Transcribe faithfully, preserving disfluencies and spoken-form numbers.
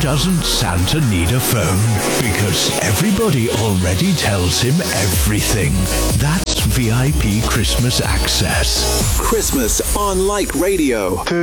doesn't Santa need a phone? Because everybody already tells him everything. That's V I P Christmas Access. Christmas on Like Radio.